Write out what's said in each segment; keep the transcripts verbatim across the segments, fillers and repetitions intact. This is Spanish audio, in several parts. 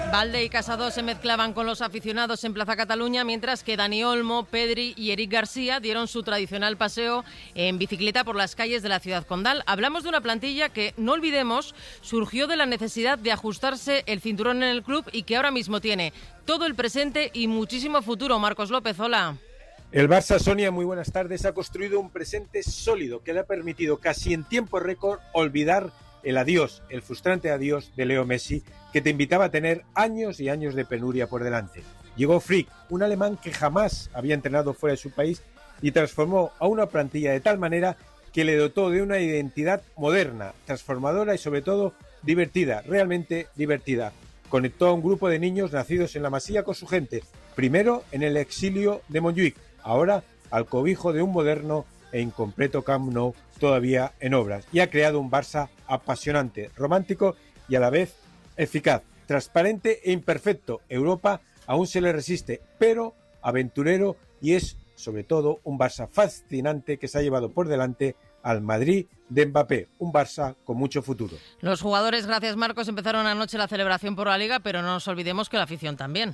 Valde y Casado se mezclaban con los aficionados en Plaza Cataluña, mientras que Dani Olmo, Pedri y Eric García dieron su tradicional paseo en bicicleta por las calles de la ciudad condal. Hablamos de una plantilla que, no olvidemos, surgió de la necesidad de ajustarse el cinturón en el club y que ahora mismo tiene todo el presente y muchísimo futuro. Marcos López, hola. El Barça, Sonia, muy buenas tardes, ha construido un presente sólido que le ha permitido casi en tiempo récord olvidar el adiós, el frustrante adiós de Leo Messi, que te invitaba a tener años y años de penuria por delante. Llegó Flick, un alemán que jamás había entrenado fuera de su país y transformó a una plantilla de tal manera que le dotó de una identidad moderna, transformadora y sobre todo divertida, realmente divertida. Conectó a un grupo de niños nacidos en la Masía con su gente, primero en el exilio de Montjuïc, ahora al cobijo de un moderno e incompleto Camp Nou todavía en obras, y ha creado un Barça apasionante, romántico y a la vez eficaz, transparente e imperfecto. Europa aún se le resiste, pero aventurero, y es sobre todo un Barça fascinante que se ha llevado por delante al Madrid de Mbappé, un Barça con mucho futuro. Los jugadores, gracias Marcos, empezaron anoche la celebración por la Liga, pero no nos olvidemos que la afición también.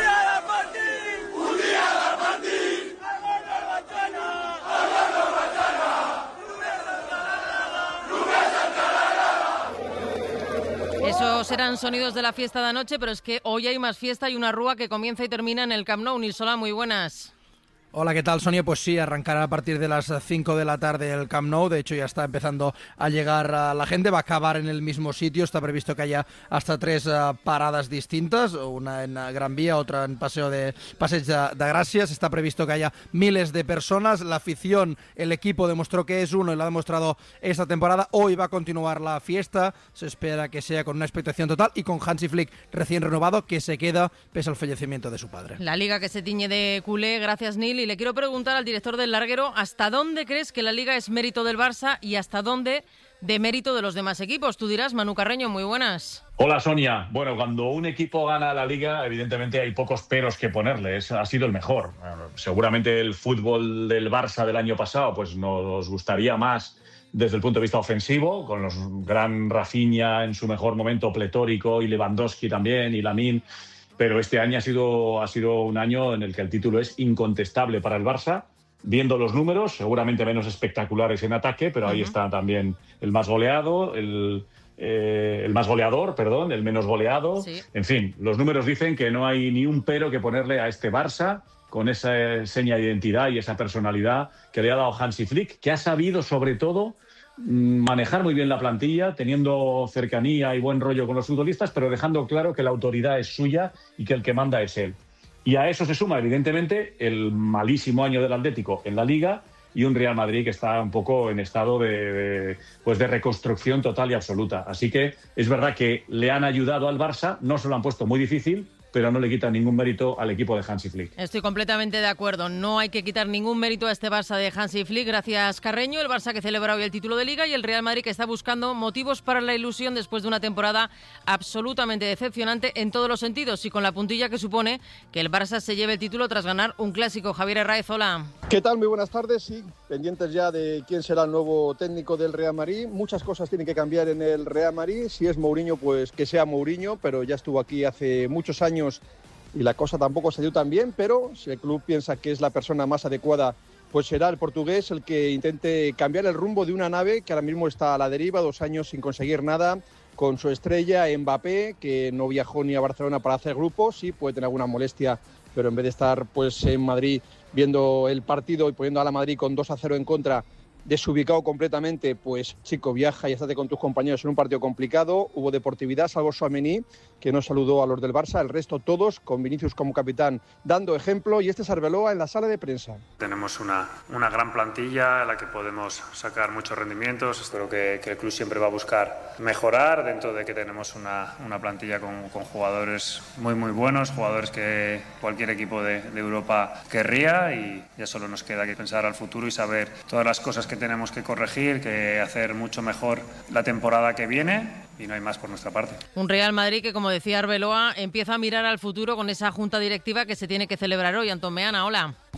Esos eran sonidos de la fiesta de anoche, pero es que hoy hay más fiesta y una rúa que comienza y termina en el Camp Nou. Nilsola, muy buenas. Hola, ¿qué tal, Sonia? Pues sí, arrancará a partir de las cinco de la tarde el Camp Nou. De hecho, ya está empezando a llegar a la gente. Va a acabar en el mismo sitio. Está previsto que haya hasta tres uh, paradas distintas. Una en Gran Vía, otra en Paseo de Passeig de, de Gràcies. Está previsto que haya miles de personas. La afición, el equipo demostró que es uno y lo ha demostrado esta temporada. Hoy va a continuar la fiesta. Se espera que sea con una expectación total y con Hansi Flick recién renovado, que se queda pese al fallecimiento de su padre. La Liga que se tiñe de culé. Gracias, Nil. Y le quiero preguntar al director del larguero, ¿hasta dónde crees que la Liga es mérito del Barça y hasta dónde de mérito de los demás equipos? Tú dirás, Manu Carreño, muy buenas. Hola, Sonia. Bueno, cuando un equipo gana la Liga, evidentemente hay pocos peros que ponerle. Es, ha sido el mejor. Seguramente el fútbol del Barça del año pasado pues nos gustaría más desde el punto de vista ofensivo, con los gran Rafinha en su mejor momento pletórico y Lewandowski también y Lamine. Pero este año ha sido, ha sido un año en el que el título es incontestable para el Barça. Viendo los números, seguramente menos espectaculares en ataque, pero ahí uh-huh. está también el más goleado, el, eh, el más goleador, perdón, el menos goleado. Sí. En fin, los números dicen que no hay ni un pero que ponerle a este Barça, con esa seña de identidad y esa personalidad que le ha dado Hansi Flick, que ha sabido sobre todo manejar muy bien la plantilla, teniendo cercanía y buen rollo con los futbolistas, pero dejando claro que la autoridad es suya y que el que manda es él. Y a eso se suma, evidentemente, el malísimo año del Atlético en la Liga y un Real Madrid que está un poco en estado de, de, pues de reconstrucción total y absoluta. Así que es verdad que le han ayudado al Barça, no se lo han puesto muy difícil, pero no le quita ningún mérito al equipo de Hansi Flick. Estoy completamente de acuerdo. No hay que quitar ningún mérito a este Barça de Hansi Flick. Gracias, Carreño. El Barça que celebra hoy el título de Liga y el Real Madrid que está buscando motivos para la ilusión después de una temporada absolutamente decepcionante en todos los sentidos y con la puntilla que supone que el Barça se lleve el título tras ganar un clásico. Javier Herráez, hola. ¿Qué tal? Muy buenas tardes. Sí, pendientes ya de quién será el nuevo técnico del Real Madrid. Muchas cosas tienen que cambiar en el Real Madrid. Si es Mourinho, pues que sea Mourinho, pero ya estuvo aquí hace muchos años y la cosa tampoco salió tan bien, pero si el club piensa que es la persona más adecuada, pues será el portugués el que intente cambiar el rumbo de una nave que ahora mismo está a la deriva, dos años sin conseguir nada, con su estrella Mbappé, que no viajó ni a Barcelona para hacer grupos, sí puede tener alguna molestia, pero en vez de estar pues en Madrid viendo el partido y poniendo a la Madrid con dos a cero en contra, desubicado completamente, pues chico, viaja y estate con tus compañeros en un partido complicado. Hubo deportividad, salvo Tchouaméni, que no saludó a los del Barça, el resto todos, con Vinicius como capitán, dando ejemplo, y este es Arbeloa en la sala de prensa. Tenemos una, una gran plantilla en la que podemos sacar muchos rendimientos. Espero que, que el club siempre va a buscar mejorar, dentro de que tenemos una, una plantilla con, con jugadores muy muy buenos, jugadores que cualquier equipo de, de Europa querría, y ya solo nos queda que pensar al futuro y saber todas las cosas que tenemos que corregir, que hacer mucho mejor la temporada que viene, y no hay más por nuestra parte. Un Real Madrid que, como decía Arbeloa, empieza a mirar al futuro con esa junta directiva que se tiene que celebrar hoy. Antón Meana, hola.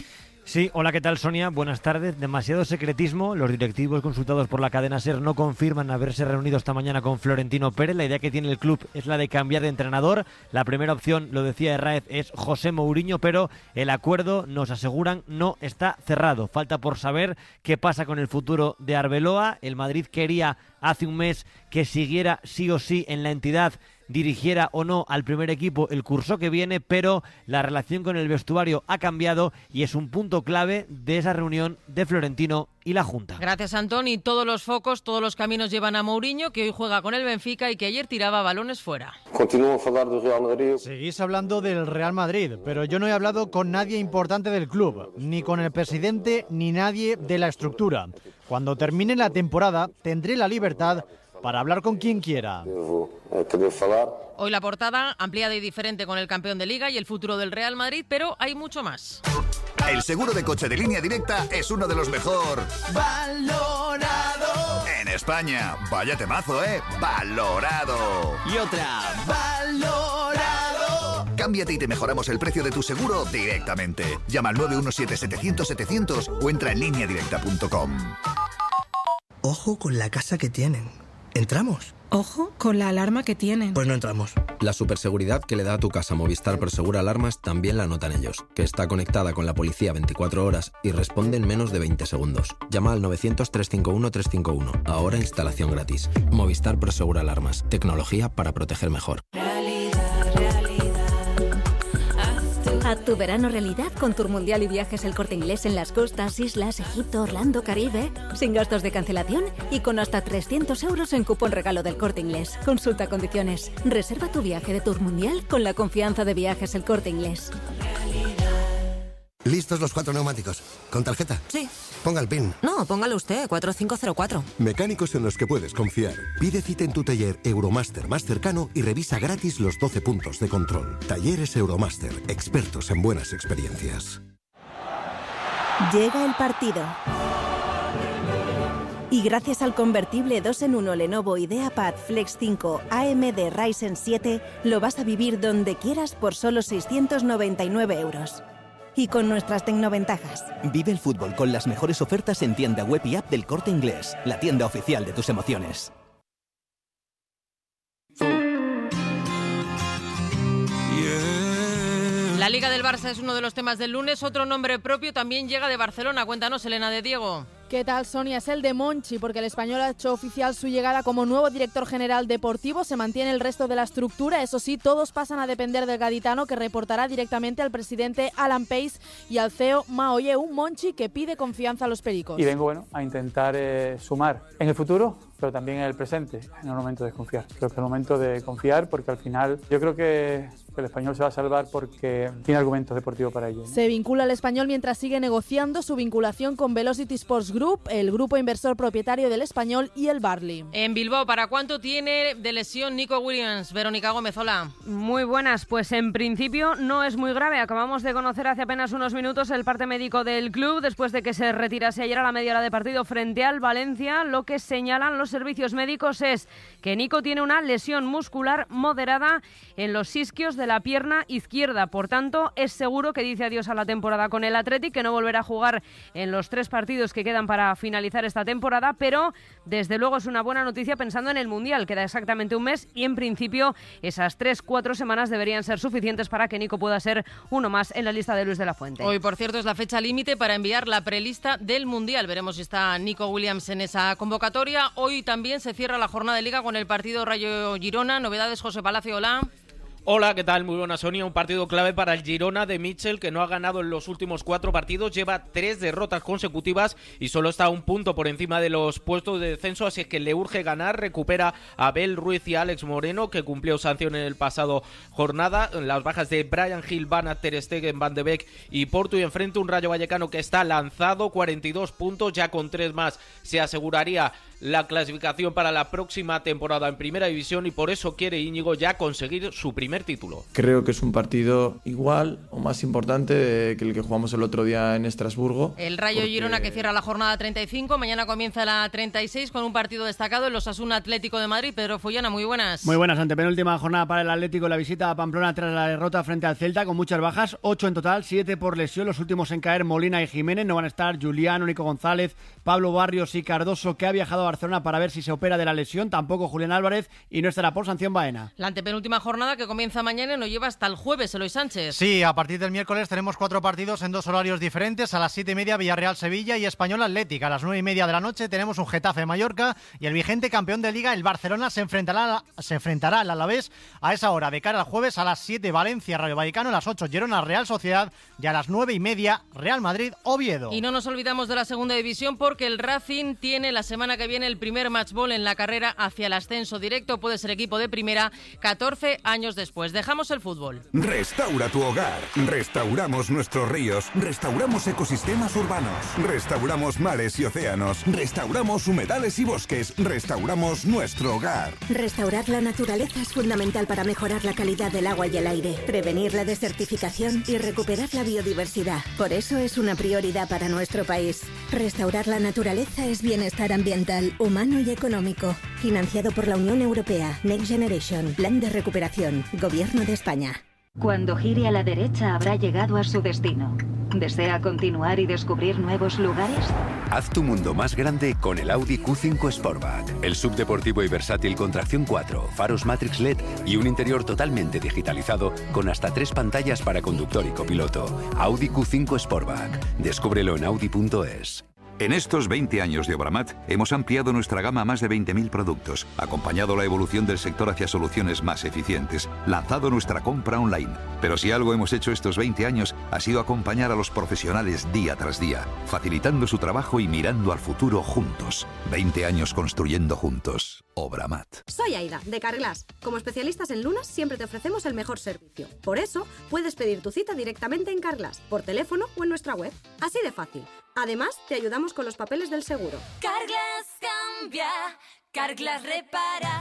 Sí, hola, ¿qué tal, Sonia? Buenas tardes. Demasiado secretismo. Los directivos consultados por la cadena SER no confirman haberse reunido esta mañana con Florentino Pérez. La idea que tiene el club es la de cambiar de entrenador. La primera opción, lo decía Herráez, es José Mourinho, pero el acuerdo, nos aseguran, no está cerrado. Falta por saber qué pasa con el futuro de Arbeloa. El Madrid quería hace un mes que siguiera sí o sí en la entidad, dirigiera o no al primer equipo el curso que viene, pero la relación con el vestuario ha cambiado y es un punto clave de esa reunión de Florentino y la Junta. Gracias, Antón. Y todos los focos, todos los caminos llevan a Mourinho, que hoy juega con el Benfica y que ayer tiraba balones fuera. Continúo a hablar del Real Madrid. Seguís hablando del Real Madrid, pero yo no he hablado con nadie importante del club, ni con el presidente, ni nadie de la estructura. Cuando termine la temporada, tendré la libertad para hablar con quien quiera. Hoy la portada ampliada y diferente con el campeón de Liga y el futuro del Real Madrid, pero hay mucho más. El seguro de coche de Línea Directa es uno de los mejor valorado en España. Vaya temazo, ¿eh? Valorado. Y otra, valorado. Cámbiate y te mejoramos el precio de tu seguro directamente. Llama al nueve uno siete, setecientos, setecientos o entra en línea directa punto com. Ojo con la casa que tienen. ¿Entramos? Ojo con la alarma que tienen. Pues no entramos. La superseguridad que le da a tu casa Movistar Prosegur Alarmas también la notan ellos, que está conectada con la policía veinticuatro horas y responde en menos de veinte segundos. Llama al novecientos, trescientos cincuenta y uno, trescientos cincuenta y uno. Ahora instalación gratis. Movistar Prosegur Alarmas. Tecnología para proteger mejor. Haz tu verano realidad con Tour Mundial y Viajes El Corte Inglés en las costas, islas, Egipto, Orlando, Caribe. Sin gastos de cancelación y con hasta trescientos euros en cupón regalo del Corte Inglés. Consulta condiciones. Reserva tu viaje de Tour Mundial con la confianza de Viajes El Corte Inglés. ¿Listos los cuatro neumáticos? ¿Con tarjeta? Sí. Ponga el PIN. No, póngalo usted, cuatro cinco cero cuatro. Mecánicos en los que puedes confiar. Pide cita en tu taller Euromaster más cercano y revisa gratis los doce puntos de control. Talleres Euromaster, expertos en buenas experiencias. Llega el partido. Y gracias al convertible dos en uno Lenovo IdeaPad Flex cinco A M D Ryzen siete, lo vas a vivir donde quieras por solo seiscientos noventa y nueve euros. Y con nuestras tecnoventajas. Vive el fútbol con las mejores ofertas en tienda web y app del Corte Inglés, la tienda oficial de tus emociones. La Liga del Barça es uno de los temas del lunes. Otro nombre propio también llega de Barcelona. Cuéntanos, Elena de Diego. ¿Qué tal, Sonia? Es el de Monchi, porque el español ha hecho oficial su llegada como nuevo director general deportivo. Se mantiene el resto de la estructura. Eso sí, todos pasan a depender del gaditano, que reportará directamente al presidente Alan Pace y al C E O Maoye. Un Monchi que pide confianza a los pericos. Y vengo bueno, a intentar eh, sumar en el futuro, pero también en el presente, en el momento de confiar. Creo que es el momento de confiar, porque al final yo creo que el español se va a salvar porque tiene argumentos deportivos para ello, ¿no? Se vincula al español mientras sigue negociando su vinculación con Velocity Sports Group, el grupo inversor propietario del español, y el Barley. En Bilbao, ¿para cuánto tiene de lesión Nico Williams? Verónica Gómez, hola. Muy buenas, pues en principio no es muy grave. Acabamos de conocer hace apenas unos minutos el parte médico del club después de que se retirase ayer a la media hora de partido frente al Valencia. Lo que señalan los servicios médicos es que Nico tiene una lesión muscular moderada en los isquios de la pierna izquierda. Por tanto, es seguro que dice adiós a la temporada con el Athletic, que no volverá a jugar en los tres partidos que quedan para finalizar esta temporada, pero desde luego es una buena noticia pensando en el Mundial. Queda exactamente un mes y en principio esas tres, cuatro semanas deberían ser suficientes para que Nico pueda ser uno más en la lista de Luis de la Fuente. Hoy, por cierto, es la fecha límite para enviar la prelista del Mundial. Veremos si está Nico Williams en esa convocatoria. Hoy también se cierra la jornada de Liga con el partido Rayo Girona. Novedades, José Palacio, hola. Hola, ¿qué tal? Muy buena, Sonia. Un partido clave para el Girona de Mitchell, que no ha ganado en los últimos cuatro partidos, lleva tres derrotas consecutivas y solo está a un punto por encima de los puestos de descenso, así que le urge ganar. Recupera a Abel Ruiz y a Alex Moreno, que cumplió sanción en el pasado jornada. Las bajas de Brian Hill, Van Aert, Ter Stegen, Van de Beek y Porto, y enfrente un Rayo Vallecano que está lanzado, cuarenta y dos puntos, ya con tres más se aseguraría la clasificación para la próxima temporada en Primera División y por eso quiere Íñigo ya conseguir su primer título. Creo que es un partido igual o más importante que el que jugamos el otro día en Estrasburgo. El Rayo porque... Girona que cierra la jornada treinta y cinco, mañana comienza la treinta y seis con un partido destacado, el Osasuna Atlético de Madrid. Pedro Follana, muy buenas. Muy buenas, antepenúltima jornada para el Atlético, la visita a Pamplona tras la derrota frente al Celta con muchas bajas, ocho en total, siete por lesión, los últimos en caer Molina y Jiménez, no van a estar Juliano, Nico González, Pablo Barrios y Cardoso, que ha viajado a Barcelona para ver si se opera de la lesión, tampoco Julián Álvarez y no estará por sanción Baena. La antepenúltima jornada que comienza mañana y nos lleva hasta el jueves, Eloy Sánchez. Sí, a partir del miércoles tenemos cuatro partidos en dos horarios diferentes, a las siete y media Villarreal-Sevilla y Español-Atlético, a las nueve y media de la noche tenemos un Getafe-Mallorca y el vigente campeón de Liga, el Barcelona, se enfrentará, se enfrentará al Alavés a esa hora, de cara al jueves a las siete Valencia-Rayo Vallecano, a las ocho Girona-Real Sociedad y a las nueve y media Real Madrid-Oviedo. Y no nos olvidamos de la segunda división porque el Racing tiene la semana que viene el primer matchball en la carrera hacia el ascenso directo, puede ser equipo de primera catorce años después. Dejamos el fútbol. Restaura tu hogar, restauramos nuestros ríos, restauramos ecosistemas urbanos, restauramos mares y océanos, restauramos humedales y bosques, restauramos nuestro hogar. Restaurar la naturaleza es fundamental para mejorar la calidad del agua y el aire, prevenir la desertificación y recuperar la biodiversidad. Por eso es una prioridad para nuestro país. Restaurar la naturaleza es bienestar ambiental, humano y económico. Financiado por la Unión Europea. Next Generation. Plan de recuperación. Gobierno de España. Cuando gire a la derecha habrá llegado a su destino. ¿Desea continuar y descubrir nuevos lugares? Haz tu mundo más grande con el Audi Q cinco Sportback. El subdeportivo y versátil con tracción cuatro, faros Matrix L E D y un interior totalmente digitalizado con hasta tres pantallas para conductor y copiloto. Audi Q cinco Sportback. Descúbrelo en audi punto es. En estos veinte años de Obramat hemos ampliado nuestra gama a más de veinte mil productos, acompañado la evolución del sector hacia soluciones más eficientes, lanzado nuestra compra online. Pero si algo hemos hecho estos veinte años ha sido acompañar a los profesionales día tras día, facilitando su trabajo y mirando al futuro juntos. veinte años construyendo juntos. Obramat. Soy Aida, de Carglass. Como especialistas en lunas siempre te ofrecemos el mejor servicio. Por eso puedes pedir tu cita directamente en Carglass, por teléfono o en nuestra web. Así de fácil. Además, te ayudamos con los papeles del seguro. Carglass cambia, Carglass repara.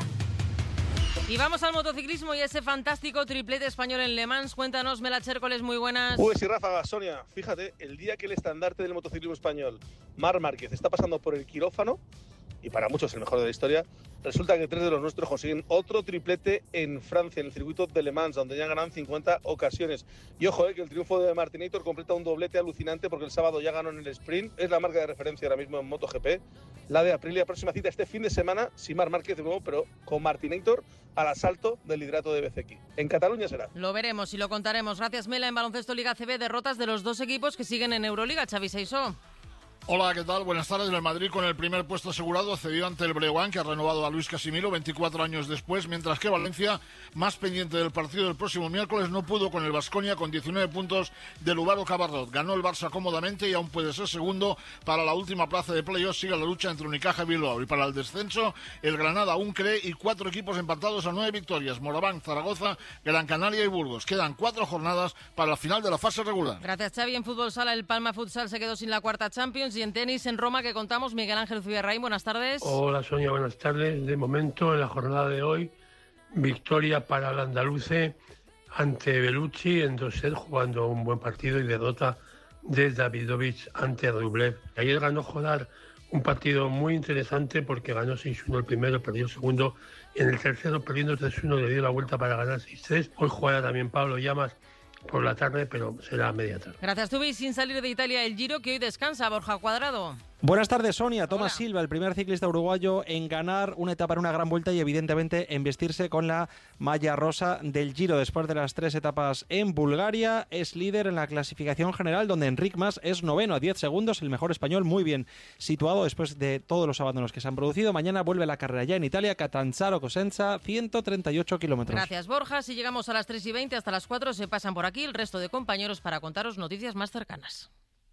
Y vamos al motociclismo y ese fantástico triplete español en Le Mans. Cuéntanos, Mela Chércoles, muy buenas. Pues sí, Rafa, Sonia, fíjate, el día que el estandarte del motociclismo español, Marc Márquez, está pasando por el quirófano, y para muchos el mejor de la historia, resulta que tres de los nuestros consiguen otro triplete en Francia, en el circuito de Le Mans, donde ya ganan cincuenta ocasiones. Y ojo, eh, que el triunfo de Martinator completa un doblete alucinante porque el sábado ya ganó en el sprint. Es la marca de referencia ahora mismo en MotoGP. La de Aprilia, próxima cita este fin de semana, sin Marc Márquez de nuevo, pero con Martinator al asalto del liderato de B C X. En Cataluña será. Lo veremos y lo contaremos. Gracias, Mela. En baloncesto Liga C B, derrotas de los dos equipos que siguen en Euroliga. Xavi Seisó. Hola, ¿qué tal? Buenas tardes. El Madrid con el primer puesto asegurado cedió ante el Breogán, que ha renovado a Luis Casimiro veinticuatro años después, mientras que Valencia, más pendiente del partido del próximo miércoles, no pudo con el Baskonia con diecinueve puntos del Uvaro Cabarrot. Ganó el Barça cómodamente y aún puede ser segundo para la última plaza de playoff. Sigue la lucha entre Unicaja y Bilbao. Y para el descenso, el Granada aún cree y cuatro equipos empatados a nueve victorias. Moraván, Zaragoza, Gran Canaria y Burgos. Quedan cuatro jornadas para la final de la fase regular. Gracias, Xavi. En fútbol sala, el Palma Futsal se quedó sin la cuarta Champions. Y en tenis, en Roma, que contamos, Miguel Ángel Zubirraín, buenas tardes. Hola, Sonia, buenas tardes. De momento, en la jornada de hoy, victoria para el andaluce ante Bellucci en dos sets, jugando un buen partido, y derrota de Davidovich ante Rublev. Ayer ganó Jodar un partido muy interesante porque ganó seis uno el primero, perdió el segundo, y en el tercero, perdiendo tres uno, le dio la vuelta para ganar seis tres. Hoy jugará también Pablo Llamas por la tarde, pero será a media tarde. Gracias, Tubi. Sin salir de Italia, el Giro, que hoy descansa. Borja Cuadrado. Buenas tardes, Sonia. Tomás Hola. Silva, el primer ciclista uruguayo en ganar una etapa en una gran vuelta y evidentemente en vestirse con la malla rosa del Giro después de las tres etapas en Bulgaria. Es líder en la clasificación general, donde Enric Mas es noveno a diez segundos, el mejor español, muy bien situado después de todos los abandonos que se han producido. Mañana vuelve la carrera ya en Italia, Catanzaro Cosenza, ciento treinta y ocho kilómetros. Gracias, Borja. Si llegamos a las tres y veinte, hasta las cuatro se pasan por aquí el resto de compañeros para contaros noticias más cercanas.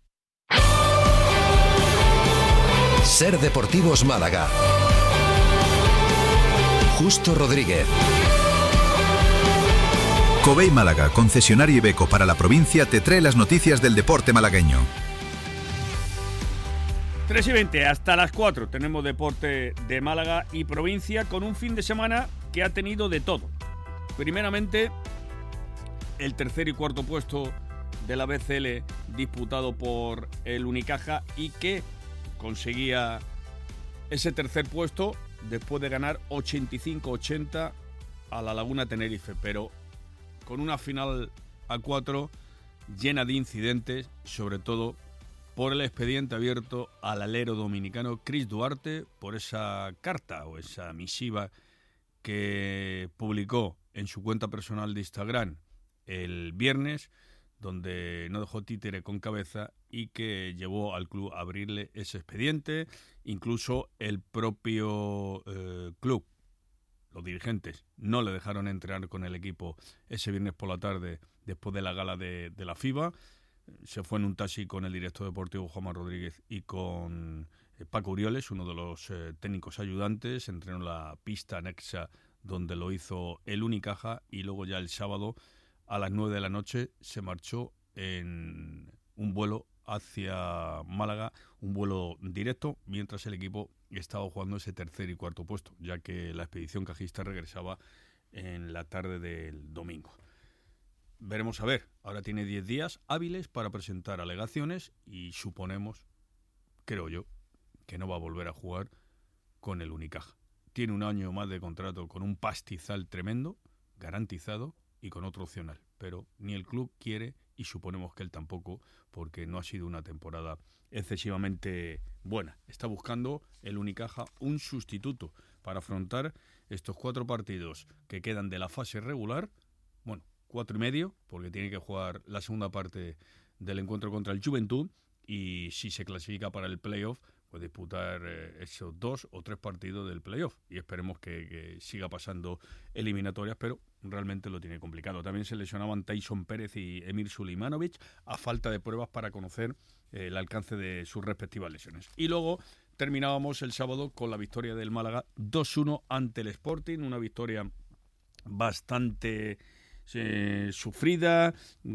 Ser Deportivos Málaga. Justo Rodríguez. Covey Málaga, concesionario Iveco para la provincia, te trae las noticias del deporte malagueño. tres y veinte, hasta las cuatro tenemos deporte de Málaga y provincia con un fin de semana que ha tenido de todo. Primeramente, el tercer y cuarto puesto de la B C L disputado por el Unicaja y que conseguía ese tercer puesto después de ganar ochenta y cinco ochenta a la Laguna Tenerife, pero con una final a cuatro llena de incidentes, sobre todo por el expediente abierto al alero dominicano Chris Duarte por esa carta o esa misiva que publicó en su cuenta personal de Instagram el viernes, donde no dejó títere con cabeza y que llevó al club a abrirle ese expediente. Incluso el propio eh, club, los dirigentes, no le dejaron entrenar con el equipo ese viernes por la tarde después de la gala de, de la FIBA. Se fue en un taxi con el director deportivo Juanma Rodríguez y con eh, Paco Urioles, uno de los eh, técnicos ayudantes. Entrenó en la pista anexa donde lo hizo el Unicaja y luego ya el sábado a las nueve de la noche se marchó en un vuelo hacia Málaga, un vuelo directo, mientras el equipo estaba jugando ese tercer y cuarto puesto, ya que la expedición cajista regresaba en la tarde del domingo. Veremos a ver, ahora tiene diez días hábiles para presentar alegaciones y suponemos, creo yo, que no va a volver a jugar con el Unicaja. Tiene un año más de contrato con un pastizal tremendo, garantizado, y con otro opcional, pero ni el club quiere y suponemos que él tampoco, porque no ha sido una temporada excesivamente buena. Está buscando el Unicaja un sustituto para afrontar estos cuatro partidos que quedan de la fase regular, bueno, cuatro y medio, porque tiene que jugar la segunda parte del encuentro contra el Juventud y si se clasifica para el playoff, pues disputar eh, esos dos o tres partidos del playoff y esperemos que, que siga pasando eliminatorias, pero realmente lo tiene complicado. También se lesionaban Tyson Pérez y Emir Suleimanovic a falta de pruebas para conocer eh, el alcance de sus respectivas lesiones. Y luego terminábamos el sábado con la victoria del Málaga dos uno ante el Sporting, una victoria bastante Eh, sufrida,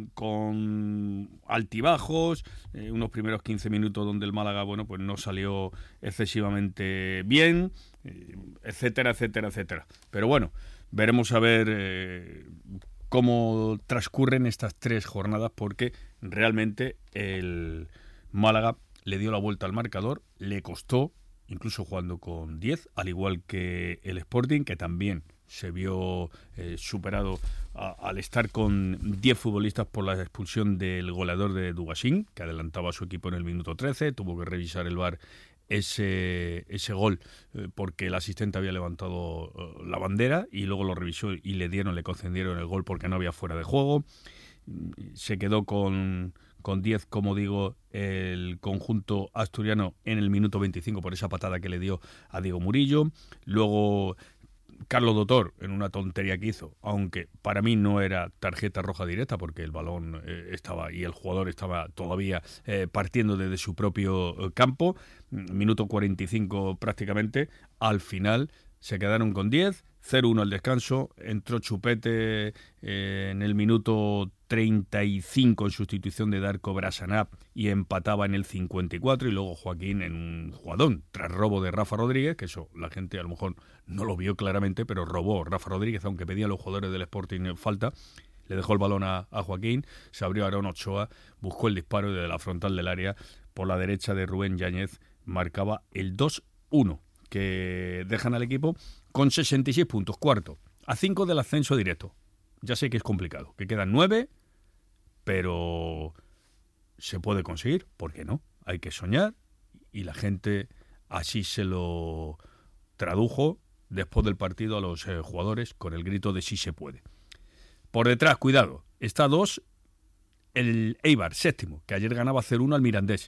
con altibajos, eh, unos primeros quince minutos donde el Málaga, bueno, pues no salió excesivamente bien, eh, etcétera, etcétera, etcétera. Pero bueno, veremos a ver eh, cómo transcurren estas tres jornadas, porque realmente el Málaga le dio la vuelta al marcador, le costó, incluso jugando con diez, al igual que el Sporting, que también se vio eh, superado a, al estar con diez futbolistas por la expulsión del goleador de Dugasín, que adelantaba a su equipo en el minuto trece, tuvo que revisar el V A R ese, ese gol eh, porque el asistente había levantado eh, la bandera y luego lo revisó y le dieron, le concedieron el gol porque no había fuera de juego. Se quedó con, con diez, como digo, el conjunto asturiano en el minuto veinticinco por esa patada que le dio a Diego Murillo. Luego Carlos Dotor, en una tontería que hizo, aunque para mí no era tarjeta roja directa porque el balón eh, estaba y el jugador estaba todavía eh, partiendo desde su propio eh, campo, minuto cuarenta y cinco prácticamente, al final se quedaron con diez, cero uno al descanso, entró Chupete eh, en el minuto treinta y cinco en sustitución de Darko Brasanab y empataba en el cincuenta y cuatro, y luego Joaquín en un jugadón tras robo de Rafa Rodríguez, que eso la gente a lo mejor no lo vio claramente, pero robó Rafa Rodríguez, aunque pedían los jugadores del Sporting falta, le dejó el balón a, a Joaquín, se abrió Aaron Ochoa, buscó el disparo y desde la frontal del área por la derecha de Rubén Yáñez marcaba el dos uno, que dejan al equipo con sesenta y seis puntos, cuarto, a cinco del ascenso directo. Ya sé que es complicado, que quedan nueve, pero se puede conseguir, ¿por qué no? Hay que soñar, y la gente así se lo tradujo después del partido a los eh, jugadores con el grito de sí se puede. Por detrás, cuidado, está dos el Eibar, séptimo, que ayer ganaba cero uno al Mirandés.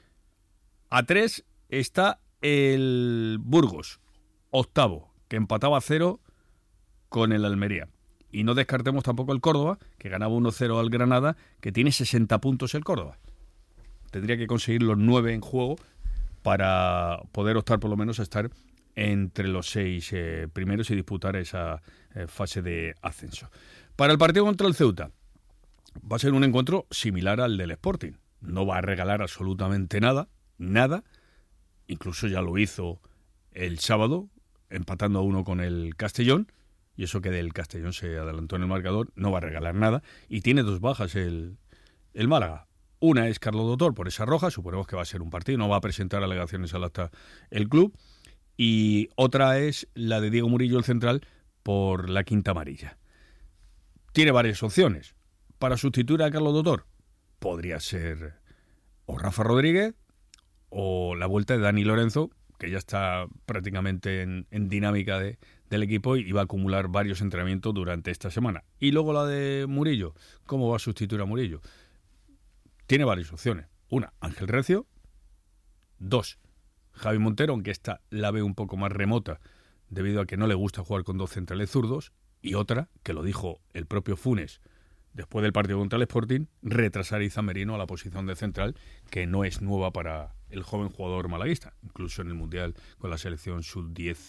A tres está el Burgos, octavo, que empataba a cero con el Almería. Y no descartemos tampoco el Córdoba, que ganaba uno cero al Granada, que tiene sesenta puntos el Córdoba. Tendría que conseguir los nueve en juego para poder optar por lo menos a estar entre los seis eh, primeros y disputar esa eh, fase de ascenso. Para el partido contra el Ceuta, va a ser un encuentro similar al del Sporting. No va a regalar absolutamente nada, nada, incluso ya lo hizo el sábado, empatando a uno con el Castellón, y eso que del Castellón se adelantó en el marcador, no va a regalar nada, y tiene dos bajas el, el Málaga. Una es Carlos Doctor por esa roja, suponemos que va a ser un partido, no va a presentar alegaciones al acta el club, y otra es la de Diego Murillo, el central, por la quinta amarilla. Tiene varias opciones. Para sustituir a Carlos Doctor, podría ser o Rafa Rodríguez o la vuelta de Dani Lorenzo, que ya está prácticamente en, en dinámica de, del equipo y va a acumular varios entrenamientos durante esta semana. Y luego la de Murillo, ¿cómo va a sustituir a Murillo? Tiene varias opciones. Una, Ángel Recio. Dos, Javi Montero, aunque esta la ve un poco más remota debido a que no le gusta jugar con dos centrales zurdos. Y otra, que lo dijo el propio Funes después del partido contra el Sporting, retrasar a Izan Merino a la posición de central, que no es nueva para el joven jugador malaguista. Incluso en el Mundial con la selección sub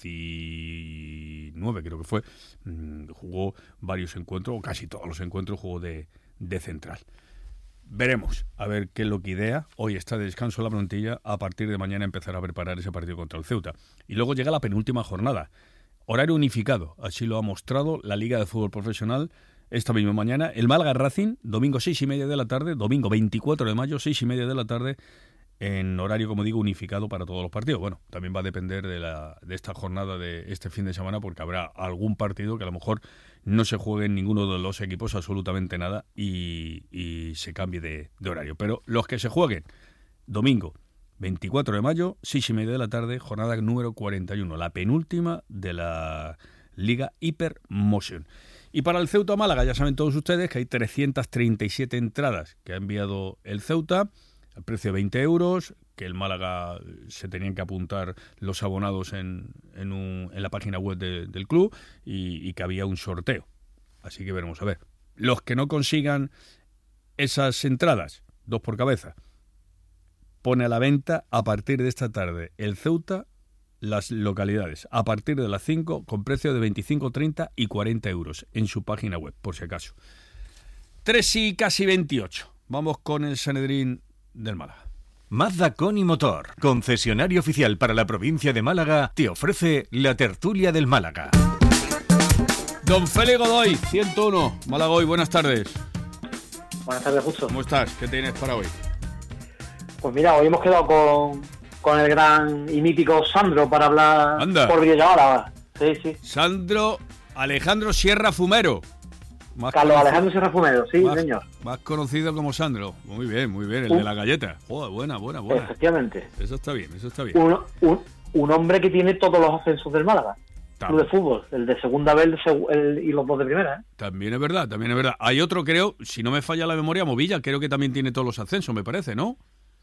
diecinueve, creo que fue, jugó varios encuentros, o casi todos los encuentros jugó de, de central. Veremos a ver qué es lo que idea. Hoy está de descanso la plantilla, a partir de mañana empezará a preparar ese partido contra el Ceuta. Y luego llega la penúltima jornada. Horario unificado, así lo ha mostrado la Liga de Fútbol Profesional esta misma mañana. El Málaga Racing, domingo seis y media de la tarde, domingo veinticuatro de mayo, seis y media de la tarde, en horario, como digo, unificado para todos los partidos. Bueno, también va a depender de, la, de esta jornada de este fin de semana, porque habrá algún partido que a lo mejor no se juegue en ninguno de los equipos absolutamente nada y, y se cambie de, de horario. Pero los que se jueguen, domingo veinticuatro de mayo, seis y media de la tarde, jornada número cuarenta y uno, la penúltima de la Liga Hypermotion. Y para el Ceuta Málaga, ya saben todos ustedes que hay trescientas treinta y siete entradas que ha enviado el Ceuta, al precio de veinte euros, que el Málaga se tenían que apuntar los abonados en, en, un, en la página web de, del club y, y que había un sorteo. Así que veremos a ver. Los que no consigan esas entradas, dos por cabeza, pone a la venta a partir de esta tarde el Ceuta las localidades, a partir de las cinco, con precio de veinticinco, treinta y cuarenta euros en su página web, por si acaso. tres y casi veintiocho. Vamos con el Sanedrín del Málaga. Mazda Coni Motor, concesionario oficial para la provincia de Málaga, te ofrece la tertulia del Málaga. Don Félix Godoy, ciento uno, Málaga Hoy, buenas tardes. Buenas tardes, Justo. ¿Cómo estás? ¿Qué tienes para hoy? Pues mira, hoy hemos quedado con, con el gran y mítico Sandro para hablar Anda. por videollamada. Sí, sí. Sandro Alejandro Sierra Fumero. Más Carlos conocido, Alejandro Sierra Fumero, sí, más, señor. Más conocido como Sandro. Muy bien, muy bien, el Un, de la galleta. Joder, buena, buena, buena. Efectivamente. Eso está bien, eso está bien. Un, un, un hombre que tiene todos los ascensos del Málaga. Club de fútbol, el de segunda vez el seg el, y los dos de primera. ¿eh? También es verdad, también es verdad. Hay otro, creo, si no me falla la memoria, Movilla, creo que también tiene todos los ascensos, me parece, ¿no?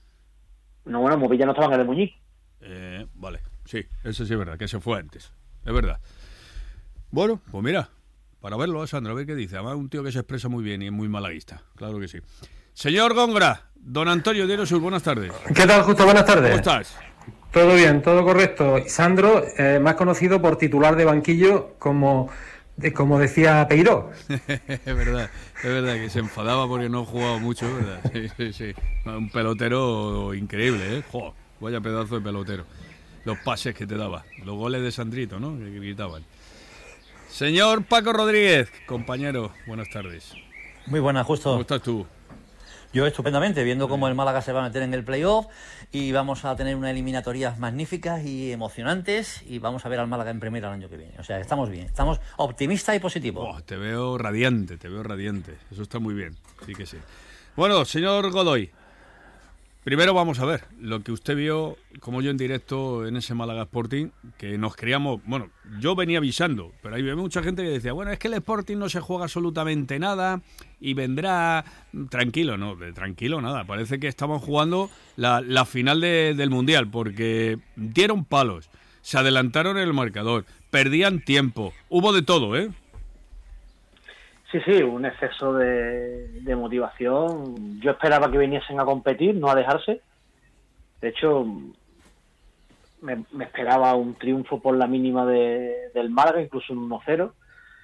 No, bueno, Movilla no estaba en el de Muñiz. Eh, vale, sí, eso sí es verdad, que se fue antes. Es verdad. Bueno, pues mira, para verlo, Sandro, a ver qué dice. Además, un tío que se expresa muy bien y es muy malaguista. Claro que sí. Señor Góngora, don Antonio Diario Sur, buenas tardes. ¿Qué tal, Justo? Buenas tardes. ¿Cómo estás? Todo bien, todo correcto. Sandro, eh, más conocido por titular de banquillo, como, de, como decía Peiró. Es verdad, es verdad que se enfadaba porque no jugaba mucho, es verdad. Sí, sí, sí. Un pelotero increíble, ¿eh? Joder, vaya pedazo de pelotero. Los pases que te daba, los goles de Sandrito, ¿no? Que gritaban. Señor Paco Rodríguez, compañero, buenas tardes. Muy buenas, Justo. ¿Cómo estás tú? Yo estupendamente, viendo cómo el Málaga se va a meter en el playoff y vamos a tener unas eliminatorias magníficas y emocionantes y vamos a ver al Málaga en primera el año que viene. O sea, estamos bien, estamos optimistas y positivos. Oh, te veo radiante, te veo radiante. Eso está muy bien, sí que sí. Bueno, señor Godoy, primero vamos a ver lo que usted vio, como yo en directo en ese Málaga Sporting, que nos creíamos, bueno, yo venía avisando, pero hay mucha gente que decía, bueno, es que el Sporting no se juega absolutamente nada y vendrá tranquilo, no, de tranquilo nada, parece que estaban jugando la, la final de, del Mundial, porque dieron palos, se adelantaron en el marcador, perdían tiempo, hubo de todo, ¿eh? Sí, sí, un exceso de, de motivación. Yo esperaba que viniesen a competir, no a dejarse. De hecho, me, me esperaba un triunfo por la mínima de, del Málaga, incluso un uno cero.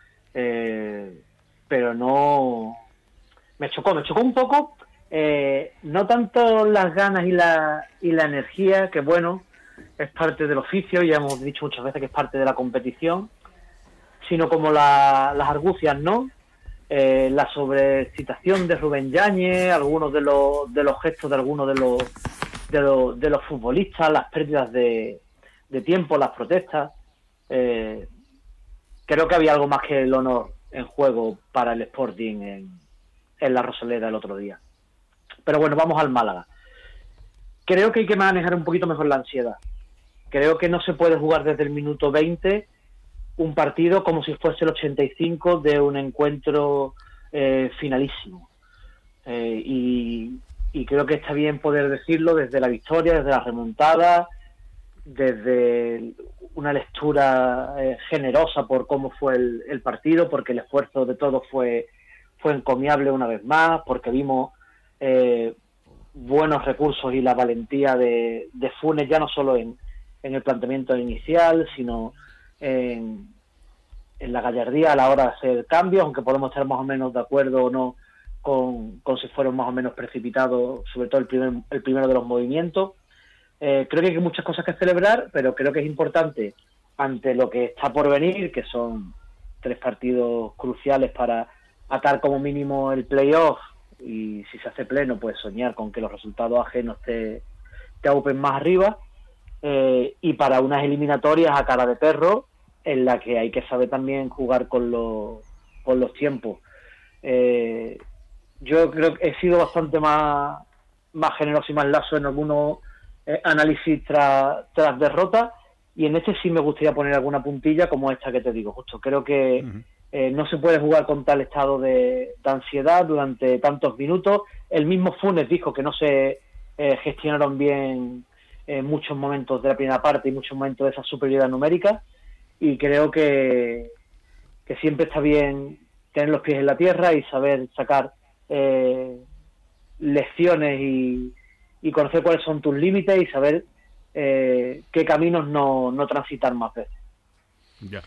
Eh, pero no... Me chocó, me chocó un poco, eh, no tanto las ganas y la, y la energía, que bueno, es parte del oficio, ya hemos dicho muchas veces que es parte de la competición, sino como la, las argucias, ¿no? Eh, la sobrecitación de Rubén Yáñez, algunos de los de los gestos de algunos de los de los, de los futbolistas, las pérdidas de, de tiempo, las protestas. Eh, creo que había algo más que el honor en juego para el Sporting en, en la Rosaleda el otro día. Pero bueno, vamos al Málaga. Creo que hay que manejar un poquito mejor la ansiedad. Creo que no se puede jugar desde el minuto veinte un partido como si fuese el ochenta y cinco de un encuentro eh, finalísimo. Eh, y, y creo que está bien poder decirlo desde la victoria, desde la remontada, desde una lectura eh, generosa por cómo fue el, el partido, porque el esfuerzo de todos fue, fue encomiable una vez más, porque vimos eh, buenos recursos y la valentía de, de Funes, ya no solo en, en el planteamiento inicial, sino en, en la gallardía a la hora de hacer cambios, aunque podemos estar más o menos de acuerdo o no con, con si fueron más o menos precipitados, sobre todo el, primer, el primero de los movimientos. Eh, creo que hay muchas cosas que celebrar, pero creo que es importante, ante lo que está por venir, que son tres partidos cruciales para atar como mínimo el playoff, y si se hace pleno, pues soñar con que los resultados ajenos te, te aupen más arriba, eh, y para unas eliminatorias a cara de perro, en la que hay que saber también jugar con los, con los tiempos. Eh, yo creo que he sido bastante más, más generoso y más lazo en algunos eh, análisis tras, tras derrota, y en este sí me gustaría poner alguna puntilla como esta que te digo, justo. Creo que uh-huh. eh, no se puede jugar con tal estado de, de ansiedad durante tantos minutos. El mismo Funes dijo que no se eh, gestionaron bien en muchos momentos de la primera parte y muchos momentos de esa superioridad numérica, y creo que, que siempre está bien tener los pies en la tierra y saber sacar eh, lecciones y, y conocer cuáles son tus límites y saber eh, qué caminos no, no transitar más veces. Ya.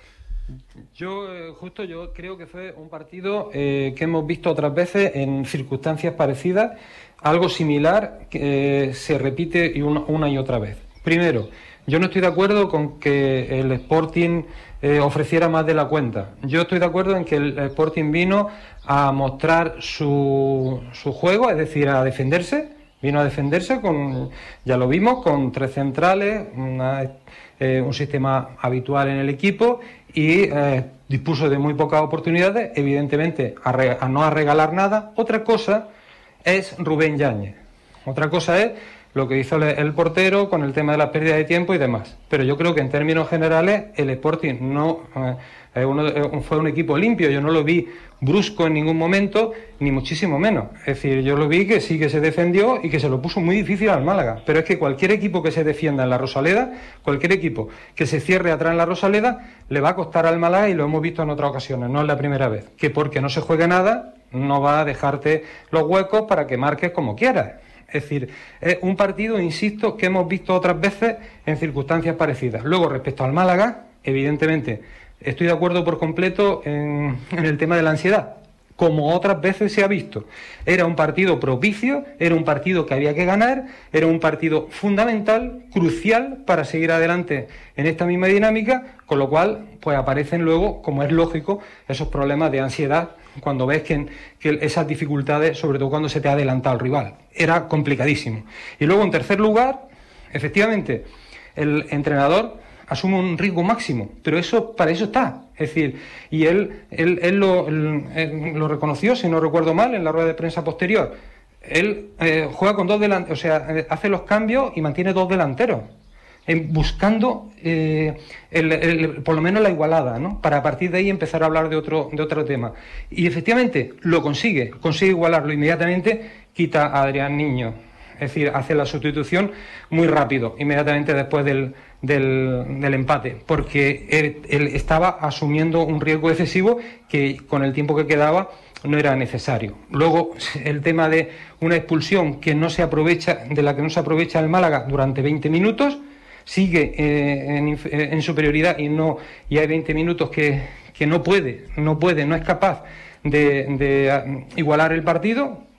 Yo, eh, justo, yo creo que fue un partido eh, que hemos visto otras veces en circunstancias parecidas, algo similar que eh, se repite y una, una y otra vez. Primero, yo no estoy de acuerdo con que el Sporting eh, ofreciera más de la cuenta. Yo estoy de acuerdo en que el Sporting vino a mostrar su, su juego, es decir, a defenderse. Vino a defenderse, con, ya lo vimos, con tres centrales, una, eh, un sistema habitual en el equipo, y eh, dispuso de muy pocas oportunidades, evidentemente a, re, a no a regalar nada. Otra cosa es Rubén Yáñez. Otra cosa es lo que hizo el, el portero con el tema de la pérdida de tiempo y demás. Pero yo creo que en términos generales el Sporting no eh, uno, eh, fue un equipo limpio. Yo no lo vi brusco en ningún momento, ni muchísimo menos. Es decir, yo lo vi que sí que se defendió y que se lo puso muy difícil al Málaga. Pero es que cualquier equipo que se defienda en la Rosaleda, cualquier equipo que se cierre atrás en la Rosaleda, le va a costar al Málaga, y lo hemos visto en otras ocasiones, no es la primera vez. Que porque no se juegue nada, no va a dejarte los huecos para que marques como quieras. Es decir, es un partido, insisto, que hemos visto otras veces en circunstancias parecidas. Luego, respecto al Málaga, evidentemente, estoy de acuerdo por completo en, en el tema de la ansiedad, como otras veces se ha visto. Era un partido propicio, era un partido que había que ganar, era un partido fundamental, crucial para seguir adelante en esta misma dinámica, con lo cual pues aparecen luego, como es lógico, esos problemas de ansiedad cuando ves que, que esas dificultades, sobre todo cuando se te ha adelantado el rival. Era complicadísimo. Y luego, en tercer lugar, efectivamente, el entrenador asume un riesgo máximo, pero eso para eso está. Es decir, y él, él, él, lo, él, él lo reconoció, si no recuerdo mal, en la rueda de prensa posterior. Él eh, juega con dos delanteros, o sea, eh, hace los cambios y mantiene dos delanteros, en, buscando eh, el, el, por lo menos la igualada, ¿no? Para a partir de ahí empezar a hablar de otro, de otro tema. Y efectivamente lo consigue, consigue igualarlo inmediatamente, quita a Adrián Niño. Es decir, hace la sustitución muy rápido, inmediatamente después del, del, del empate, porque él, él estaba asumiendo un riesgo excesivo que con el tiempo que quedaba no era necesario. Luego, el tema de una expulsión que no se aprovecha, de la que no se aprovecha el Málaga durante veinte minutos, sigue eh, en, en superioridad y no y hay veinte minutos que, que no puede, no puede, no es capaz de, de igualar el partido.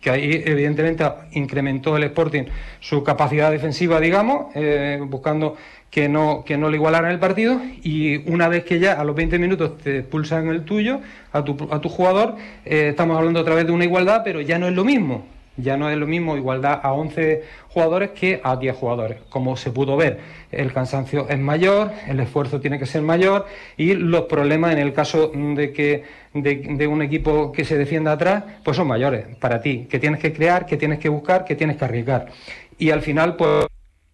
que ahí evidentemente incrementó el Sporting su capacidad defensiva, digamos, eh, buscando que no, que no le igualaran el partido, y una vez que ya a los veinte minutos te expulsan el tuyo, a tu, a tu jugador, eh, estamos hablando otra vez de una igualdad, pero ya no es lo mismo. Ya no es lo mismo igualdad a once jugadores que a diez jugadores. Como se pudo ver, el cansancio es mayor, el esfuerzo tiene que ser mayor, y los problemas en el caso de que de, de un equipo que se defienda atrás, pues son mayores para ti, que tienes que crear, que tienes que buscar, que tienes que arriesgar. Y al final, pues...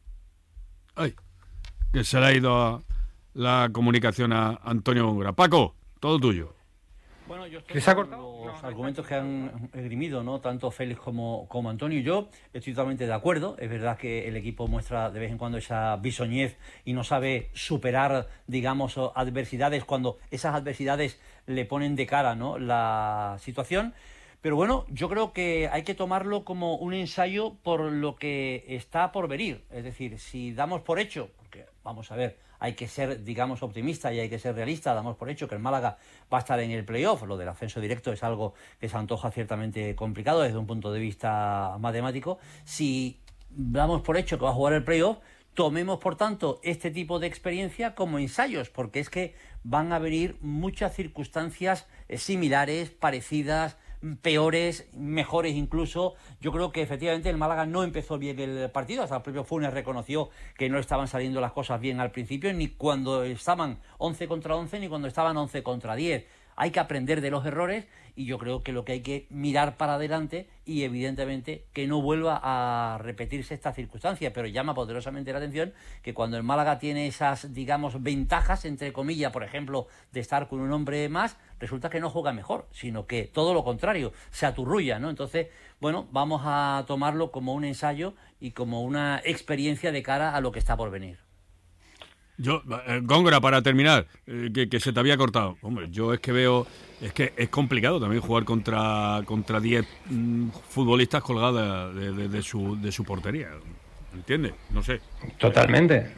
Ay, que se le ha ido la comunicación a Antonio Góngora. Paco, todo tuyo. Bueno, yo estoy con los argumentos que han esgrimido, ¿no? Tanto Félix como, como Antonio. Yo estoy totalmente de acuerdo. Es verdad que el equipo muestra de vez en cuando esa bisoñez y no sabe superar, digamos, adversidades cuando esas adversidades le ponen de cara, ¿no?, la situación. Pero bueno, yo creo que hay que tomarlo como un ensayo por lo que está por venir. Es decir, si damos por hecho, porque vamos a ver, hay que ser, digamos, optimistas y hay que ser realistas, damos por hecho que el Málaga va a estar en el playoff. Lo del ascenso directo es algo que se antoja ciertamente complicado desde un punto de vista matemático. Si damos por hecho que va a jugar el playoff, tomemos, por tanto, este tipo de experiencia como ensayos, porque es que van a venir muchas circunstancias similares, parecidas, peores, mejores incluso. Yo creo que efectivamente el Málaga no empezó bien el partido. Hasta el propio Funes reconoció que no estaban saliendo las cosas bien al principio, ni cuando estaban once contra once, ni cuando estaban once contra diez. Hay que aprender de los errores, y yo creo que lo que hay que mirar para adelante, y evidentemente que no vuelva a repetirse esta circunstancia. Pero llama poderosamente la atención que cuando el Málaga tiene esas, digamos, ventajas, entre comillas, por ejemplo, de estar con un hombre más, resulta que no juega mejor, sino que todo lo contrario, se aturrulla, ¿no? Entonces, bueno, vamos a tomarlo como un ensayo y como una experiencia de cara a lo que está por venir. Yo, eh, Góngora, para terminar, eh, que, que se te había cortado. Hombre, yo es que veo, es que es complicado también jugar contra contra diez mmm, futbolistas colgados de, de, de, su, de su portería. ¿Entiendes? No sé. Totalmente.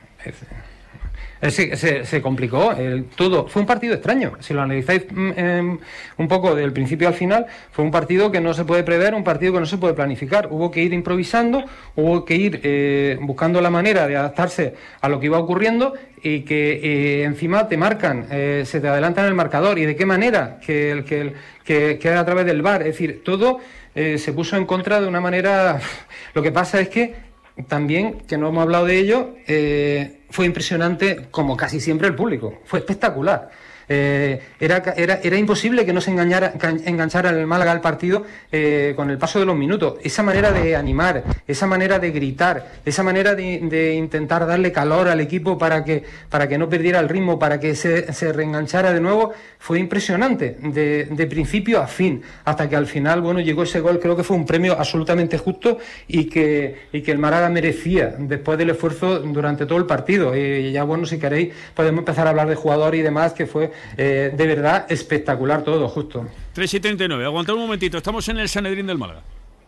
Se, se, se complicó el, todo. Fue un partido extraño. Si lo analizáis eh, un poco del principio al final, fue un partido que no se puede prever, un partido que no se puede planificar. Hubo que ir improvisando, hubo que ir eh, buscando la manera de adaptarse a lo que iba ocurriendo, y que eh, encima te marcan, eh, se te adelantan el marcador. ¿Y de qué manera? Que el que, que, que a través del V A R. Es decir, todo eh, se puso en contra de una manera... Lo que pasa es que también, que no hemos hablado de ello, eh, fue impresionante, como casi siempre, el público. Fue espectacular. Eh, era, era, era imposible que no se engañara, enganchara el Málaga al partido eh, con el paso de los minutos. Esa manera de animar, esa manera de gritar, esa manera de, de intentar darle calor al equipo para que, para que no perdiera el ritmo, para que se, se reenganchara de nuevo, fue impresionante, de, de principio a fin, hasta que al final, bueno, llegó ese gol. Creo que fue un premio absolutamente justo, y que, y que el Málaga merecía después del esfuerzo durante todo el partido. Y ya, bueno, si queréis podemos empezar a hablar de jugador y demás, que fue Eh, de verdad espectacular todo, justo. tres y treinta y nueve, aguantad un momentito, estamos en el Sanedrín del Málaga.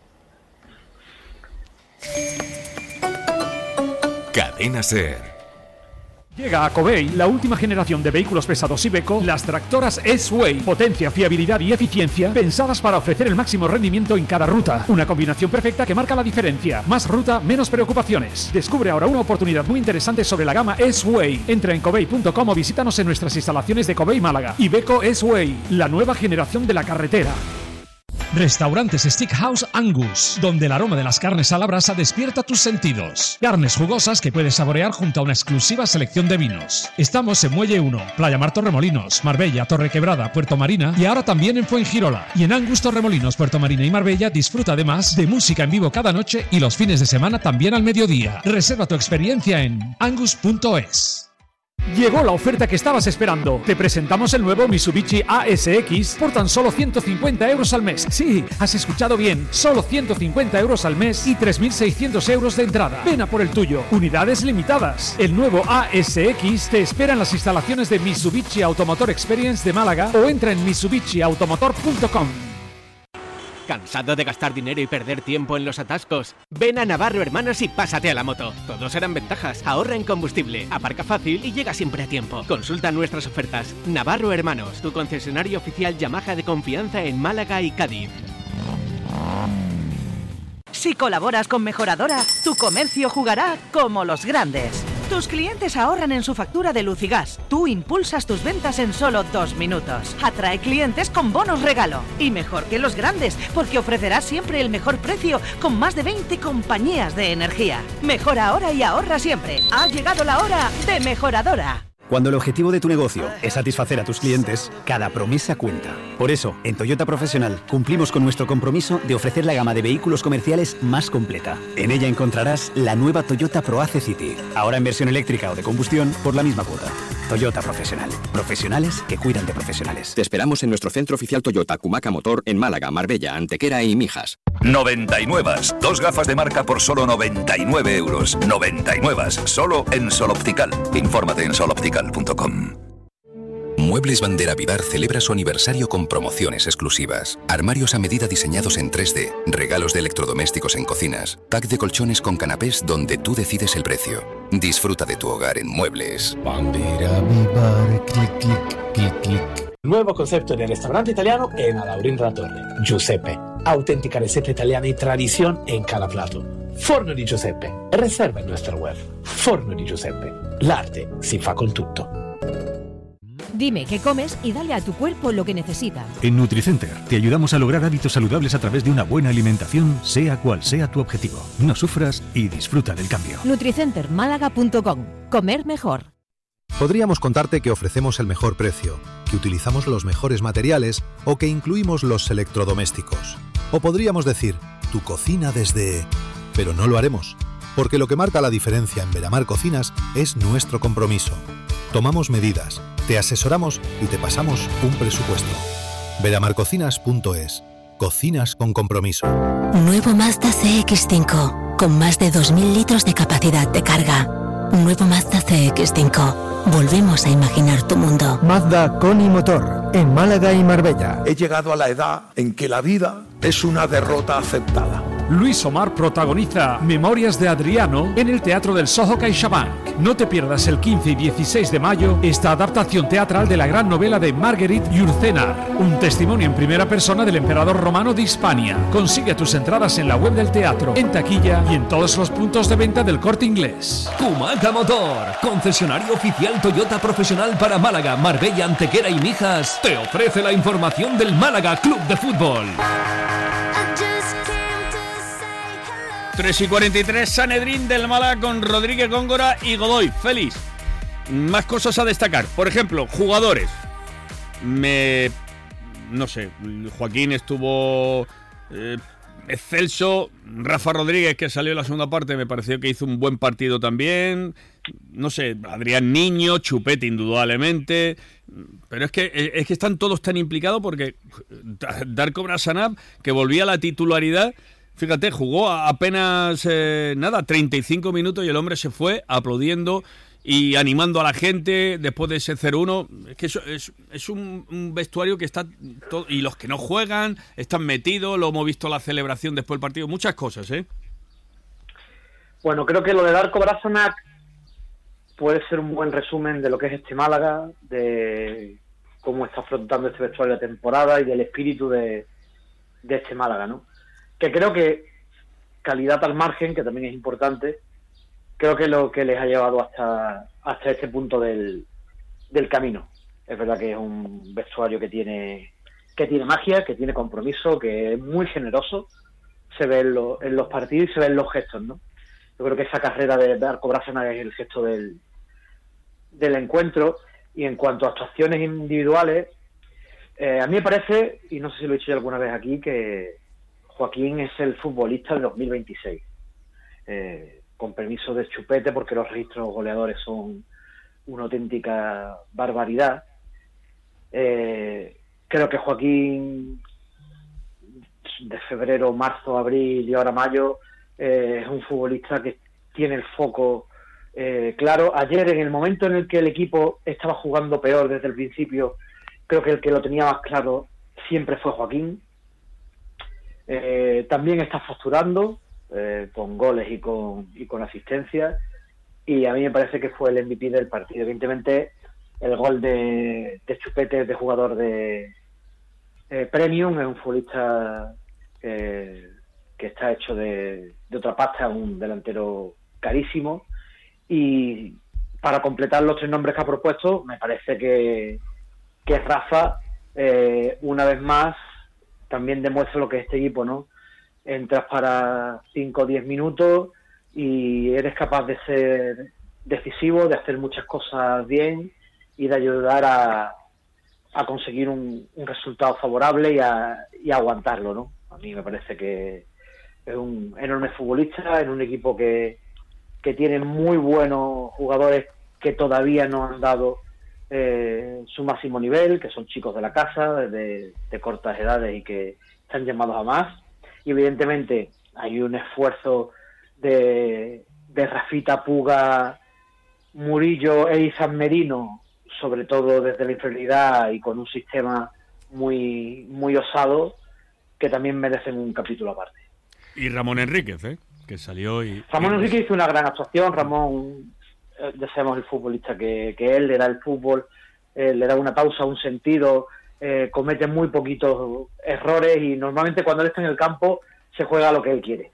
Cadena SER. Llega a Covey la última generación de vehículos pesados Iveco, las tractoras S-Way. Potencia, fiabilidad y eficiencia pensadas para ofrecer el máximo rendimiento en cada ruta. Una combinación perfecta que marca la diferencia. Más ruta, menos preocupaciones. Descubre ahora una oportunidad muy interesante sobre la gama S-Way. Entra en covey punto com o visítanos en nuestras instalaciones de Covey Málaga. Iveco S-Way, la nueva generación de la carretera. Restaurantes Steakhouse Angus, donde el aroma de las carnes a la brasa despierta tus sentidos. Carnes jugosas que puedes saborear junto a una exclusiva selección de vinos. Estamos en Muelle uno, Playa Mar Torremolinos, Marbella, Torrequebrada, Puerto Marina y ahora también en Fuengirola. Y en Angus Torremolinos, Puerto Marina y Marbella disfruta además de música en vivo cada noche y los fines de semana también al mediodía. Reserva tu experiencia en angus punto es. Llegó la oferta que estabas esperando. Te presentamos el nuevo Mitsubishi A S X por tan solo ciento cincuenta euros al mes. Sí, has escuchado bien, solo ciento cincuenta euros al mes y tres mil seiscientos euros de entrada. Ven a por el tuyo. Unidades limitadas. El nuevo A S X te espera en las instalaciones de Mitsubishi Automotor Experience de Málaga o entra en mitsubishi automotor punto com. ¿Cansado de gastar dinero y perder tiempo en los atascos? Ven a Navarro Hermanos y pásate a la moto. Todos serán ventajas. Ahorra en combustible, aparca fácil y llega siempre a tiempo. Consulta nuestras ofertas. Navarro Hermanos, tu concesionario oficial Yamaha de confianza en Málaga y Cádiz. Si colaboras con Mejoradora, tu comercio jugará como los grandes. Tus clientes ahorran en su factura de luz y gas. Tú impulsas tus ventas en solo dos minutos. Atrae clientes con bonos regalo. Y mejor que los grandes, porque ofrecerás siempre el mejor precio con más de veinte compañías de energía. Mejora ahora y ahorra siempre. Ha llegado la hora de Mejoradora. Cuando el objetivo de tu negocio es satisfacer a tus clientes, cada promesa cuenta. Por eso, en Toyota Profesional cumplimos con nuestro compromiso de ofrecer la gama de vehículos comerciales más completa. En ella encontrarás la nueva Toyota ProAce City, ahora en versión eléctrica o de combustión por la misma cuota. Toyota Profesional. Profesionales que cuidan de profesionales. Te esperamos en nuestro centro oficial Toyota Cumaca Motor en Málaga, Marbella, Antequera y Mijas. noventa y nueve. Dos gafas de marca por solo noventa y nueve euros. noventa y nueve. Solo en Sol Optical. Infórmate en sol optical punto com. Muebles Bandera Vivar celebra su aniversario con promociones exclusivas. Armarios a medida diseñados en tres D, regalos de electrodomésticos en cocinas, pack de colchones con canapés donde tú decides el precio. Disfruta de tu hogar en Muebles Bandera Vivar, clic, clic, clic, clic. Nuevo concepto de restaurante italiano en Alaurín La Torre. Giuseppe, auténtica receta italiana y tradición en cada plato. Forno di Giuseppe, reserva en nuestra web. Forno di Giuseppe, l'arte si fa con tutto. Dime qué comes y dale a tu cuerpo lo que necesita. En Nutricenter te ayudamos a lograr hábitos saludables a través de una buena alimentación, sea cual sea tu objetivo. No sufras y disfruta del cambio. Nutricenter Málaga punto com. Comer mejor. Podríamos contarte que ofrecemos el mejor precio, que utilizamos los mejores materiales o que incluimos los electrodomésticos. O podríamos decir, tu cocina desde... Pero no lo haremos, porque lo que marca la diferencia en Veramar Cocinas es nuestro compromiso. Tomamos medidas, te asesoramos y te pasamos un presupuesto. veramar cocinas punto es. Cocinas con compromiso. Nuevo Mazda C X cinco, con más de dos mil litros de capacidad de carga. Nuevo Mazda C X cinco. Volvemos a imaginar tu mundo. Mazda con y motor, en Málaga y Marbella. He llegado a la edad en que la vida es una derrota aceptada. Luis Omar protagoniza Memorias de Adriano en el Teatro del Soho CaixaBank. No te pierdas el quince y dieciséis de mayo esta adaptación teatral de la gran novela de Marguerite Yourcenar, un testimonio en primera persona del emperador romano de Hispania. Consigue tus entradas en la web del teatro, en taquilla y en todos los puntos de venta del Corte Inglés. Cumaca Motor, concesionario oficial Toyota Profesional para Málaga, Marbella, Antequera y Mijas, te ofrece la información del Málaga Club de Fútbol. tres y cuarenta y tres, Sanedrín del Málaga con Rodríguez Góngora y Godoy. Félix, más cosas a destacar. Por ejemplo, jugadores. Me... No sé, Joaquín estuvo eh, excelso. Rafa Rodríguez, que salió en la segunda parte, me pareció que hizo un buen partido también. No sé, Adrián Niño, Chupete indudablemente. Pero es que, es que están todos tan implicados porque Darko Brasanav, que volvía a la titularidad... Fíjate, jugó apenas, eh, nada, treinta y cinco minutos y el hombre se fue aplaudiendo y animando a la gente después de ese cero uno. Es que eso, es, es un, un vestuario que está... Todo, y los que no juegan están metidos, lo hemos visto la celebración después del partido, muchas cosas, ¿eh? Bueno, creo que lo de Darko Brasanac puede ser un buen resumen de lo que es este Málaga, de cómo está afrontando este vestuario de temporada y del espíritu de, de este Málaga, ¿no? Que creo que calidad al margen, que también es importante, creo que lo que les ha llevado hasta hasta este punto del, del camino. Es verdad que es un vestuario que tiene que tiene magia, que tiene compromiso, que es muy generoso, se ve en, lo, en los partidos y se ve en los gestos, ¿no? Yo creo que esa carrera de Darko Brasanac es el gesto del, del encuentro. Y en cuanto a actuaciones individuales, eh, a mí me parece, y no sé si lo he dicho ya alguna vez aquí, que Joaquín es el futbolista de dos mil veintiséis. Eh, con permiso de Chupete, porque los registros goleadores son una auténtica barbaridad. Eh, creo que Joaquín, de febrero, marzo, abril y ahora mayo, eh, es un futbolista que tiene el foco eh, claro. Ayer, en el momento en el que el equipo estaba jugando peor desde el principio, creo que el que lo tenía más claro siempre fue Joaquín. Eh, también está facturando eh, con goles y con y con asistencias, y a mí me parece que fue el M V P del partido. Evidentemente el gol de, de Chupete es de jugador de eh, Premium, es un futbolista eh, que que está hecho de, de otra pasta, un delantero carísimo, y para completar los tres nombres que ha propuesto, me parece que, que Rafa, eh, una vez más, también demuestra lo que es este equipo, ¿no? Entras para cinco o diez minutos y eres capaz de ser decisivo, de hacer muchas cosas bien y de ayudar a, a conseguir un, un resultado favorable y a, y a aguantarlo, ¿no? A mí me parece que es un enorme futbolista en un equipo que, que tiene muy buenos jugadores que todavía no han dado eh, su máximo nivel, que son chicos de la casa, de, de cortas edades y que están llamados a más. Y evidentemente hay un esfuerzo de, de Rafita, Puga, Murillo e Izan Merino, sobre todo desde la inferioridad y con un sistema muy, muy osado, que también merecen un capítulo aparte. Y Ramón Enríquez, ¿eh? Que salió y... Ramón Enríquez hizo una gran actuación. Ramón, eh, ya sabemos el futbolista que, que él, le da el fútbol, eh, le da una causa, un sentido, eh, comete muy poquitos errores y normalmente cuando él está en el campo se juega lo que él quiere.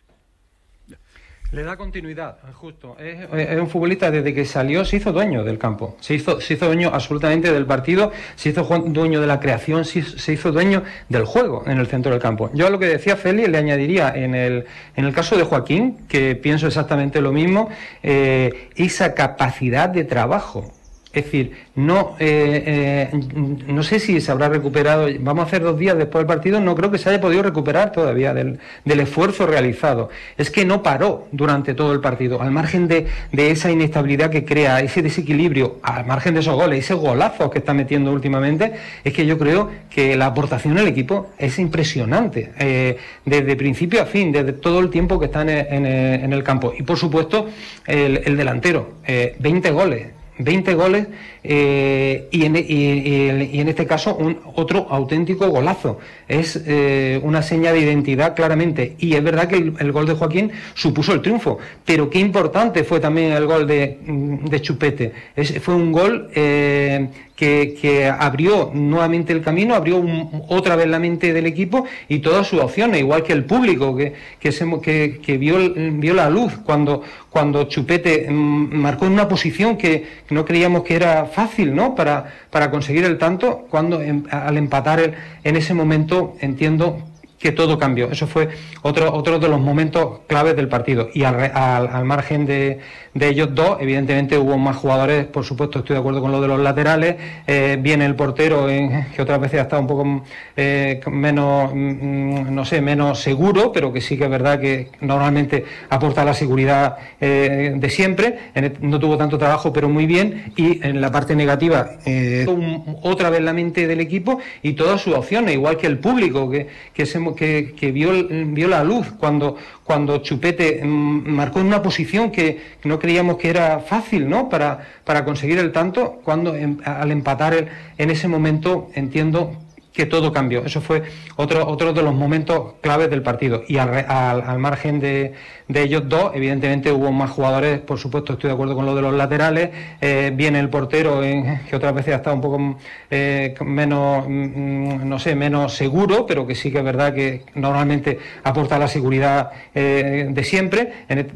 Le da continuidad, justo. Es, es un futbolista desde que salió, se hizo dueño del campo, se hizo, se hizo dueño absolutamente del partido, se hizo dueño de la creación, se, se hizo dueño del juego en el centro del campo. Yo a lo que decía Félix le añadiría en el, en el caso de Joaquín, que pienso exactamente lo mismo, eh, esa capacidad de trabajo. Es decir, no eh, eh, no sé si se habrá recuperado, vamos a hacer dos días después del partido, no creo que se haya podido recuperar todavía del, del esfuerzo realizado. Es que no paró durante todo el partido, al margen de, de esa inestabilidad que crea, ese desequilibrio, al margen de esos goles, ese golazo que está metiendo últimamente, es que yo creo que la aportación del equipo es impresionante, eh, desde principio a fin, desde todo el tiempo que está en, en, en el campo. Y por supuesto, el, el delantero, eh, veinte goles. veinte goles eh, y, en, y, y, y en este caso un otro auténtico golazo. Es eh, una seña de identidad claramente, y es verdad que el, el gol de Joaquín supuso el triunfo, pero qué importante fue también el gol de, de Chupete. Es, fue un gol eh, que, que abrió nuevamente el camino, abrió un, otra vez la mente del equipo y todas sus opciones, igual que el público que, que, se, que, que vio, vio la luz cuando, cuando Chupete marcó en una posición que no creíamos que era fácil, ¿no? Para, para conseguir el tanto, cuando en, al empatar el, en ese momento entiendo que todo cambió. Eso fue otro otro de los momentos claves del partido. Y al, al, al margen de, de ellos dos, evidentemente hubo más jugadores, por supuesto estoy de acuerdo con lo de los laterales, eh, viene el portero, en, que otras veces ha estado un poco eh, menos, mm, no sé, menos seguro, pero que sí que es verdad que normalmente aporta la seguridad eh, de siempre. En el, no tuvo tanto trabajo, pero muy bien. Y en la parte negativa, eh, un, otra vez la mente del equipo y todas sus opciones, igual que el público, que, que se Que, que vio, vio la luz cuando, cuando Chupete marcó en una posición que no creíamos que era fácil, ¿no? Para, para conseguir el tanto, cuando en, al empatar el, en ese momento entiendo que todo cambió. Eso fue otro otro de los momentos claves del partido. Y al, al, al margen de, de ellos dos, evidentemente hubo más jugadores, por supuesto estoy de acuerdo con lo de los laterales, eh, viene el portero, en, que otras veces ha estado un poco eh, menos, mm, no sé, menos seguro, pero que sí que es verdad que normalmente aporta la seguridad eh, de siempre. En el,